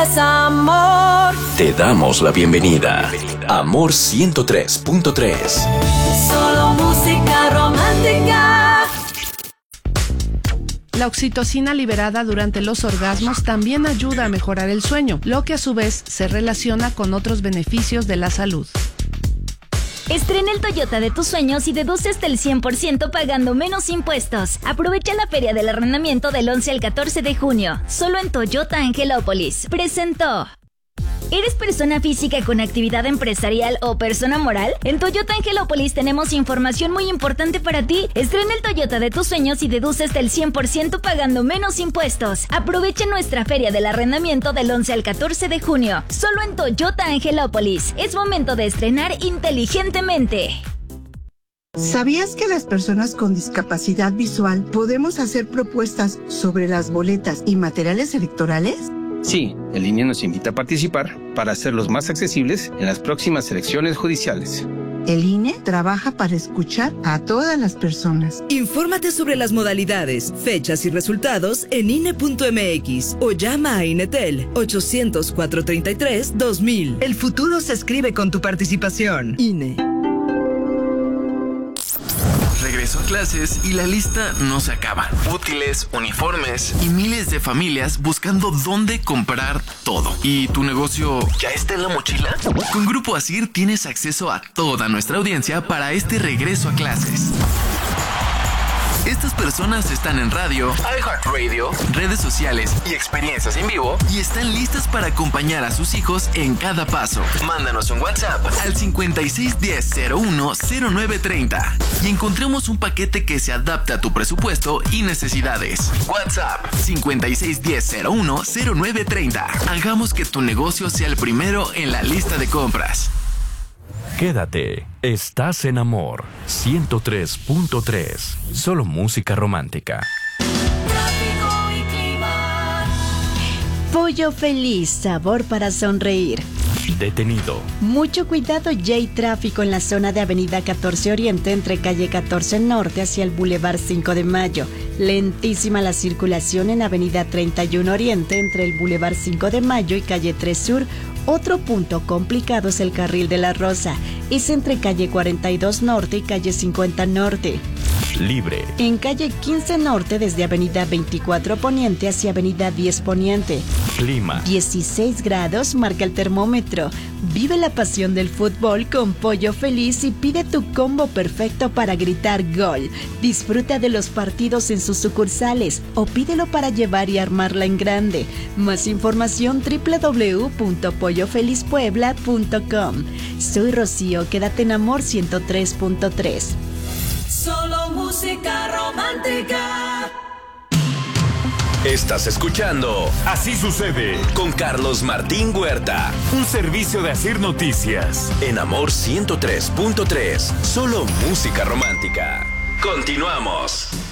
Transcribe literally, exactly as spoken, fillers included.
Amor. Te damos la bienvenida. Amor ciento tres punto tres. Solo música romántica. La oxitocina liberada durante los orgasmos también ayuda a mejorar el sueño, lo que a su vez se relaciona con otros beneficios de la salud. Estrena el Toyota de tus sueños y deduce hasta el cien por ciento pagando menos impuestos. Aprovecha la Feria del Arrendamiento del once al catorce de junio. Solo en Toyota Angelópolis. Presentó. ¿Eres persona física con actividad empresarial o persona moral? En Toyota Angelópolis tenemos información muy importante para ti. Estrena el Toyota de tus sueños y deduce hasta el cien por ciento pagando menos impuestos. Aprovecha nuestra Feria del Arrendamiento del once al catorce de junio. Solo en Toyota Angelópolis. Es momento de estrenar inteligentemente. ¿Sabías que las personas con discapacidad visual podemos hacer propuestas sobre las boletas y materiales electorales? Sí, el I N E nos invita a participar para hacerlos más accesibles en las próximas elecciones judiciales. El I N E trabaja para escuchar a todas las personas. Infórmate sobre las modalidades, fechas y resultados en I N E punto M X o llama a INETEL ochocientos, cuatrocientos treinta y tres, dos mil. El futuro se escribe con tu participación. I N E. Regreso a clases y la lista no se acaba. Útiles, uniformes y miles de familias buscando dónde comprar todo. ¿Y tu negocio ya está en la mochila? Con Grupo Asir tienes acceso a toda nuestra audiencia para este regreso a clases. Estas personas están en radio, iHeartRadio, redes sociales y experiencias en vivo y están listas para acompañar a sus hijos en cada paso. Mándanos un WhatsApp al cincuenta y seis diez, cero uno, cero nueve treinta y encontremos un paquete que se adapte a tu presupuesto y necesidades. WhatsApp cincuenta y seis diez, cero uno, cero nueve treinta. Hagamos que tu negocio sea el primero en la lista de compras. Quédate, estás en Amor ciento tres punto tres. Solo música romántica. Tráfico y clima. Pollo Feliz, sabor para sonreír. Detenido. Mucho cuidado, ya hay tráfico en la zona de Avenida catorce Oriente entre calle catorce Norte hacia el Boulevard cinco de Mayo. Lentísima la circulación en Avenida treinta y uno Oriente entre el Boulevard cinco de Mayo y calle tres Sur. Otro punto complicado es el carril de la Rosa. Es entre calle cuarenta y dos Norte y calle cincuenta Norte. Libre. En calle quince Norte desde Avenida veinticuatro Poniente hacia Avenida diez Poniente. Clima. dieciséis grados marca el termómetro. Vive la pasión del fútbol con Pollo Feliz y pide tu combo perfecto para gritar gol. Disfruta de los partidos en sus sucursales o pídelo para llevar y armarla en grande. Más información doble u doble u doble u punto pollo feliz puebla punto com. Soy Rocío, quédate en Amor ciento tres punto tres. Solo música romántica. Estás escuchando Así Sucede con Carlos Martín Huerta. Un servicio de Asir Noticias. En Amor ciento tres punto tres. Solo música romántica. Continuamos.